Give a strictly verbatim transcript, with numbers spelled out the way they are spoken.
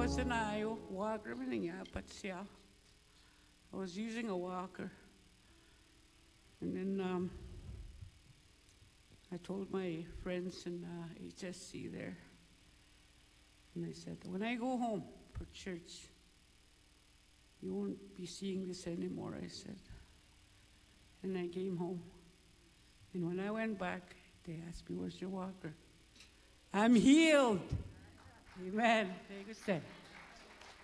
wasn't I walker niya, but siya. I was using a walker. And then um, I told my friends in uh, H S C there, and I said, when I go home for church, you won't be seeing this anymore, I said. And I came home. And when I went back, they asked me, where's your walker? I'm healed. Amen. Take a stand.